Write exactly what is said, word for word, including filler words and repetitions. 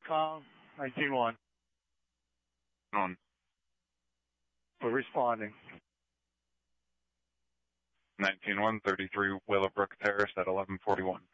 com, nineteen one. On. We're responding. nineteen one, thirty-three Willowbrook Terrace at eleven forty-one.